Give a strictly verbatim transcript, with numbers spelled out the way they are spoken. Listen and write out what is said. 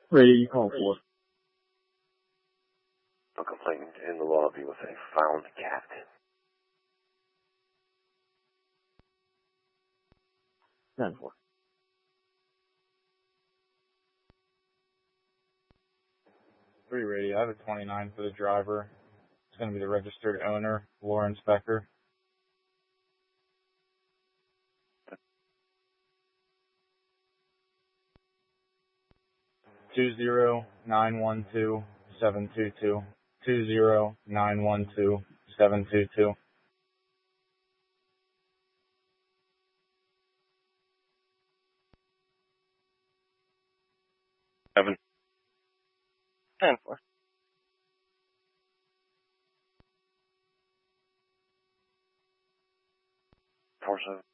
Radio, you call for? A complainant in the lobby with a found cat. ten four. Three radio. I have a twenty-nine for the driver. It's going to be the registered owner, Lawrence Becker. Two zero nine one two seven two two. Two zero nine one two seven two two. Seven. ten four. Four seven.